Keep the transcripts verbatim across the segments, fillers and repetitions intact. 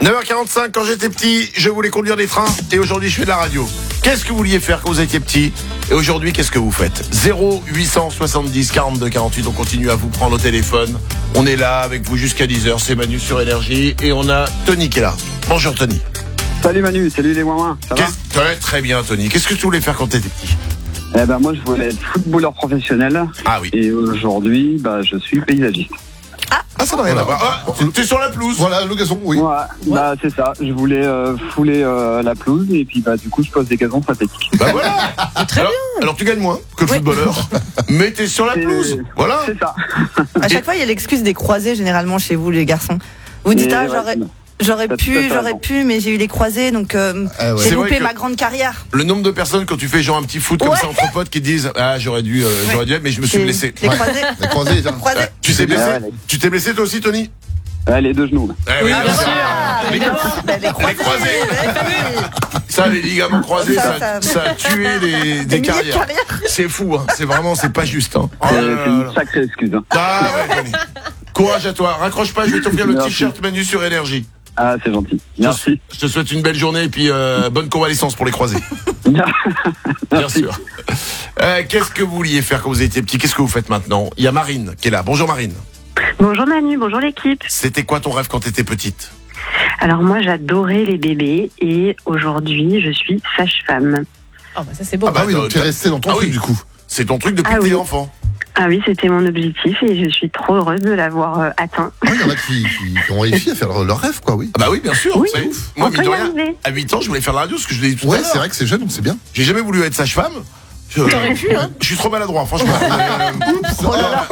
neuf heures quarante-cinq, quand j'étais petit, je voulais conduire des trains et aujourd'hui je fais de la radio. Qu'est-ce que vous vouliez faire quand vous étiez petit et aujourd'hui qu'est-ce que vous faites? Zéro huit cent soixante-dix quarante-deux quarante-huit, on continue à vous prendre au téléphone. On est là avec vous jusqu'à dix heures, c'est Manu sur Énergie et on a Tony qui est là. Bonjour Tony. Salut Manu, salut les ouin-ouin, ça va? Ouais, très bien Tony. Qu'est-ce que tu voulais faire quand t'étais petit? Eh ben moi je voulais être footballeur professionnel. Ah oui. Et aujourd'hui bah je suis paysagiste. Ah, ça n'a rien à voir. Ah, t'es sur la pelouse. Voilà, le gazon, oui. Ouais, bah c'est ça, je voulais euh, fouler euh, la pelouse et puis bah du coup je pose des gazons synthétiques. Bah voilà. Très alors, bien. alors tu gagnes moins que le Oui. footballeur, mais t'es sur la C'est- pelouse. Voilà. C'est ça. À chaque fois, il y a l'excuse des croisés généralement chez vous, les garçons. Vous dites Et ah ouais, j'aurais c'est- j'aurais t'as tout à pu, fait j'aurais raison. pu, mais j'ai eu les croisés, donc euh, Ah ouais. j'ai C'est vrai loupé que- ma grande carrière. Le nombre de personnes quand tu fais genre un petit foot comme Ouais. ça entre potes qui disent ah j'aurais dû, euh, j'aurais dû, mais je me suis C'est- blessé. Les Ouais. croisés. Les croisés, ça. Croisés. Euh, tu t'es blessé Ah ouais, les- Tu t'es blessé toi aussi Tony? Ouais, les deux genoux. Eh oui, Ah, bien sûr. voilà, Les- évidemment. Bah, les croisés. croisés. Ouais, Ça les ligaments croisés, Ça, ça, ça- ça a tué des, des Des milliers de carrières. carrières. C'est fou, hein. C'est vraiment, c'est pas juste. Hein. Oh C'est là c'est là là. une sacrée excuse. Hein. Ah ouais, Tony. Courage à toi. Raccroche pas, je vais t'offrir le Merci. t-shirt Manu sur Énergie. Ah c'est gentil. Merci. Je te souhaite une belle journée et puis euh, bonne convalescence pour les croisés. Bien Merci. sûr. Euh, Qu'est-ce que vous vouliez faire quand vous étiez petit? Qu'est-ce que vous faites maintenant? Il y a Marine qui est là. Bonjour Marine. Bonjour Manu, bonjour l'équipe. C'était quoi ton rêve quand t'étais petite? Alors moi j'adorais les bébés et aujourd'hui je suis sage-femme. Oh bah ça c'est beau. Ah bah, Ah oui, donc t'as- tu es resté dans ton Ah truc oui. du coup. C'est ton truc depuis Ah que t'es oui. enfant. Ah oui, c'était mon objectif et je suis trop heureuse de l'avoir euh, atteint. Ah, il y en a qui, qui, qui ont réussi à faire leur, leur rêve, quoi, oui. Ah bah oui, bien sûr. Oui. C'est ouf. Moi, On mine peut de y rien, arriver. à huit ans, je voulais faire la radio, ce que je l'ai dit tout à Ouais, l'heure. c'est vrai que c'est jeune, donc c'est bien. J'ai jamais voulu être sage-femme. Je, je suis trop maladroit, franchement. On va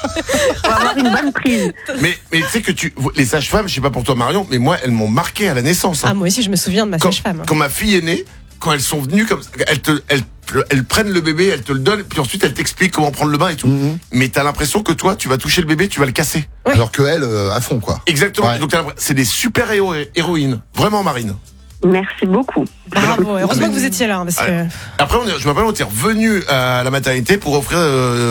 avoir une bonne prise. mais mais tu sais que tu, les sages-femmes, je sais pas pour toi Marion, mais moi, elles m'ont marqué à la naissance. hein. Ah, moi aussi, je me souviens de ma quand, sage-femme. quand ma fille est née, quand elles sont venues comme, elles te, elles, elles prennent le bébé, elles te le donnent, puis ensuite elles t'expliquent comment prendre le bain et tout. Mhm. Mais t'as l'impression que toi, tu vas toucher le bébé, tu vas le casser. Ouais. Alors que elle, euh, à fond, quoi. Exactement. Ouais. Donc t'as l'impression- c'est des super héros, héroïnes, vraiment Marine. Merci beaucoup. Bravo, heureusement Mais- que vous étiez là, hein, parce que... Après, on est, je m'appelle, on est revenu à la maternité pour offrir. Euh,